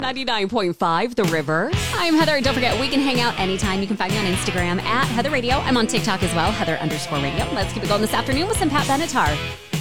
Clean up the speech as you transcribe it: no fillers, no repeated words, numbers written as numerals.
99.5 The River. I'm Heather. Don't forget, we can hang out anytime. You can find me on Instagram at Heather Radio. I'm on TikTok as well, Heather_radio. Let's keep it going this afternoon with some Pat Benatar.